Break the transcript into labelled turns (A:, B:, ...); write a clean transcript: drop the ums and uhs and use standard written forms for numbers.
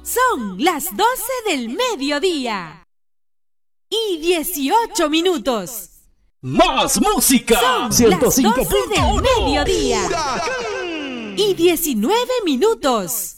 A: Son las 12 del mediodía y 18 minutos.
B: ¡Más música!
A: Son las 12 del mediodía y 19 minutos.